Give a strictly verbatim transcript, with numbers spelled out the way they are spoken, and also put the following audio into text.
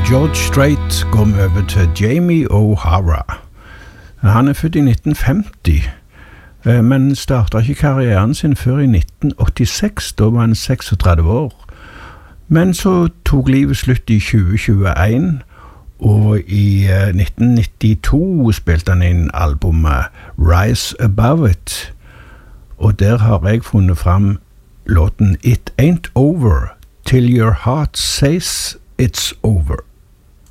George Strait går vi over til Jamie O'Hara. Han er født i nitten femti, men startet ikke karrieren sin før i nitten åttiseks, da var han seksogtredve år. Men så tok livet slutt i tjue tjueen, og i nitten nittito spilte han inn albumet Rise Above It, og der har jeg funnet frem låten It Ain't Over Till Your Heart Says It's Over.